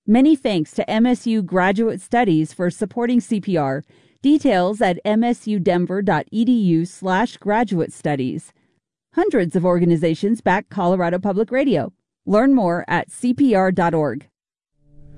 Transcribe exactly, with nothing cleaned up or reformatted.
Many thanks to M S U Graduate Studies for supporting C P R. Details at msudenver.edu slash graduate studies. Hundreds of organizations back Colorado Public Radio. Learn more at C P R dot org.